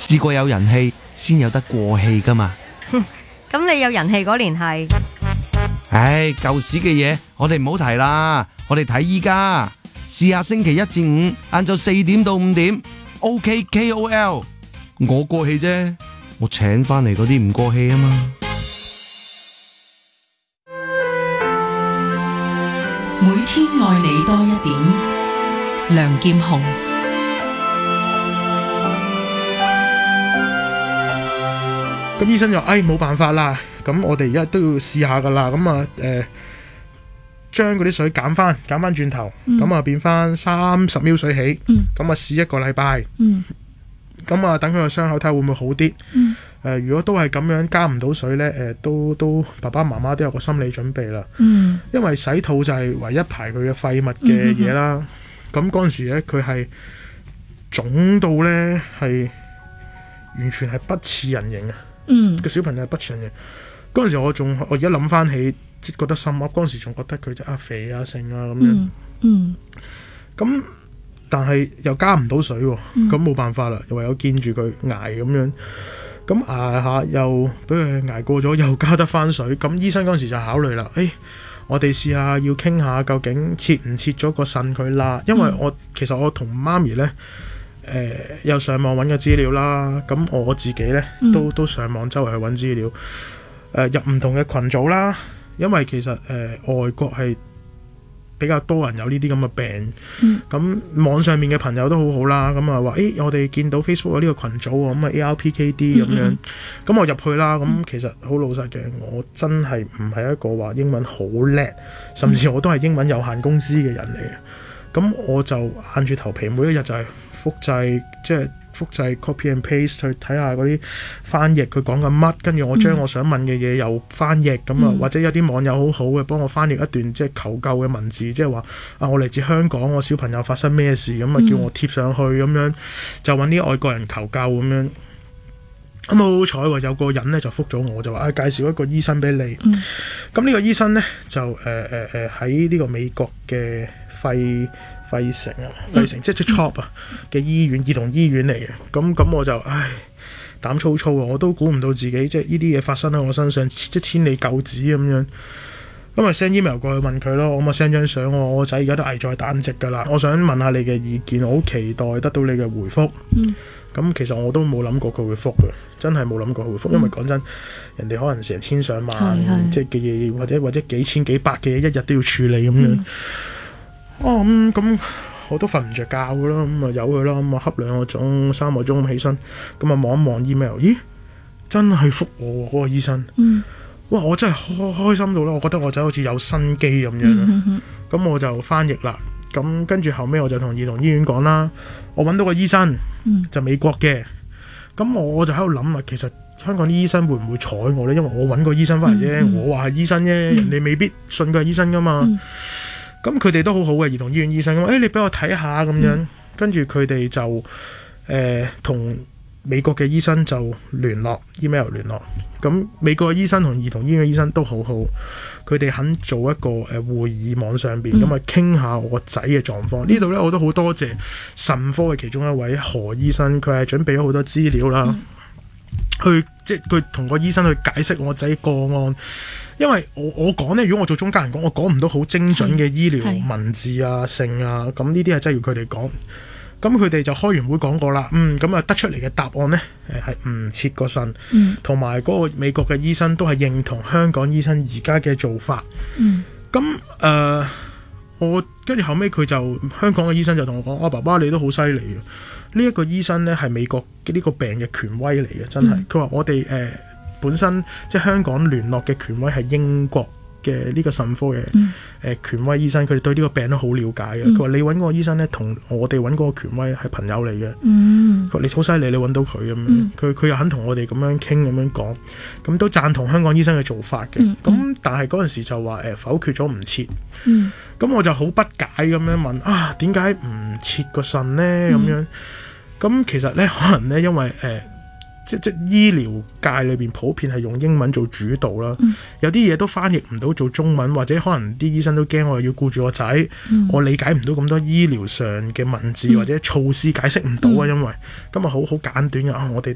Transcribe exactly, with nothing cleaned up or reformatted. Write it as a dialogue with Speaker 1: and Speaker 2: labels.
Speaker 1: 試過有人氣先有得過氣噶嘛。
Speaker 2: 咁你有人氣嗰年係？
Speaker 1: 唉，舊時嘅嘢我哋唔好提啦，我哋睇依家，試下星期一至五晏晝四點到五點 OK K O L， 我過氣啫，我請翻嚟嗰啲唔過氣啊嘛。
Speaker 3: 每天愛你多一點，梁劍虹。
Speaker 4: 咁醫生就唉冇辦法啦，咁我哋而家都要試下噶啦，咁啊誒將嗰啲水減翻減翻轉頭，咁啊、嗯、變翻三十 ml 水起，咁啊試一個禮拜，咁啊等佢個傷口睇下會唔會好啲。誒、嗯呃、如果都係咁樣加唔到水呢，誒、呃、都都爸爸媽媽都有個心理準備啦，嗯、因為洗肚就係唯一排佢嘅廢物嘅嘢啦。咁嗰陣時咧佢係腫到呢，係完全係不似人形啊！嗯，個小朋友係不似人形。嗰陣時我仲我而家諗翻起，即覺得心噏。嗰陣時仲覺得佢就啊肥啊剩啊咁樣。嗯，咁、嗯、但係又加唔到水喎，咁冇、嗯、辦法啦，又唯有見住佢捱咁樣。咁捱下又俾佢捱過咗，又加得翻水。咁醫生嗰陣時就考慮啦，誒、哎，我哋試下要傾下究竟切唔切咗個腎佢啦。因為我、嗯、其實我同媽咪咧。誒、呃、又上網揾個資料啦，咁我自己呢，都都上網周圍去揾資料，誒、呃、入唔同嘅群組啦，因為其實誒、呃、外國係比較多人有呢啲咁嘅病，咁、嗯、網上面嘅朋友都好好啦，咁啊話誒我哋見到 Facebook 有呢個群組喎，咁啊 A R P K D 咁樣，咁、嗯嗯、我入去啦，咁其實好老實嘅，我真係唔係一個話英文好叻，甚至我都係英文有限公司嘅人嚟嘅，咁我就硬住頭皮每一日就係、是。複製即係複製 copy and paste 去睇下嗰啲翻譯佢講緊乜，跟住我將我想問嘅嘢又翻譯咁啊，嗯、或者有啲網友好好嘅幫我翻譯一段即係求救嘅文字，即係話啊我嚟自香港，我小朋友發生咩事咁啊，叫我貼上去咁樣，就揾啲外國人求救咁樣。咁好彩喎，有個人咧就覆咗我，就話啊介紹一個醫生俾你。咁呢、嗯、個醫生咧就誒誒誒喺呢個美國嘅肺。費城啊，費城、嗯、即係 Chop 啊嘅醫院，兒童醫院嚟嘅。咁咁我就唉膽粗粗啊，我都估唔到自己即係呢啲嘢發生喺我身上，即係千里救子咁樣。咁咪 send email 過去問佢咯，我咪 send 張相，我我仔而家都危在旦夕㗎啦。我想問下你嘅意見，我好期待得到你嘅回覆。咁、嗯、其實我都冇諗過佢會覆嘅，真係冇諗過佢會覆，嗯、因為講真，人哋可能成千上萬即係嘅嘢，或者或者幾千幾百嘅嘢，一日都要處理咁樣。嗯哦咁咁、嗯、我都瞓唔着覺噶啦，咁啊由佢啦，咁啊瞌兩個鐘三個鐘咁起身，咁啊望一望 email， 咦真係覆我嗰、嗰個醫生，嗯、哇我真係開開心到啦，我覺得我仔好似有新機咁樣，咁、嗯嗯嗯、我就翻譯啦，咁跟住後尾我就同兒童醫院講啦，我揾到個醫生，嗯、就美國嘅，咁我就喺度諗啦，其實香港啲醫生會唔會睬我呢？因為我揾個醫生翻嚟啫，嗯嗯、我話係醫生啫，嗯、人哋未必信佢係醫生噶嘛。嗯咁佢哋都好好嘅兒童醫院醫生咁，誒、哎、你俾我睇下咁樣，嗯、跟住佢哋就誒同、呃、美國嘅醫生就聯絡 email 聯絡，咁美國嘅醫生同兒童醫院嘅醫生都好好，佢哋肯做一個誒、呃、會議網上邊咁啊傾下我個仔嘅狀況。嗯、呢度咧我都好多謝腎科嘅其中一位何醫生，佢係準備咗好多資料啦，嗯、去即係佢同個醫生去解釋我仔個案。因為我我講咧，如果我做中間人講，我講唔到好精準嘅醫療文字啊、性啊，咁呢啲係真係要佢哋講。咁佢哋就開完會講過啦，嗯，咁啊得出嚟嘅答案呢，誒係唔切個腎，同埋嗰個美國嘅醫生都係認同香港醫生而家嘅做法。嗯，咁誒、呃，我跟住後尾佢就香港嘅醫生就同我講：，啊爸爸你都好犀利嘅，呢、這、一個醫生呢係美國呢個病嘅權威嚟嘅，真係。佢話、嗯、我哋誒。呃本身即係香港聯絡嘅權威係英國嘅呢個腎科嘅誒、嗯呃、權威醫生，佢哋對呢個病都好了解嘅。佢話、嗯、你揾嗰個醫生咧，同我哋揾嗰個權威係朋友嚟嘅。佢話、嗯、你好犀利，你揾到佢咁樣，佢佢、嗯、又肯同我哋咁樣傾咁樣講，咁都贊同香港醫生嘅做法嘅。咁、嗯、但係嗰陣時就話誒、呃、否決咗唔切。咁、嗯、我就好不解咁樣問啊，點解唔切個腎咧？咁、嗯、樣咁其實咧可能咧因為誒。呃即即醫療界裏邊普遍係用英文做主導啦，嗯、有啲嘢都翻譯唔到做中文，或者可能啲醫生都驚我又要顧住個仔，嗯、我理解唔到咁多醫療上嘅文字、嗯、或者措施解釋唔到啊，因為今日好好簡短嘅啊，我哋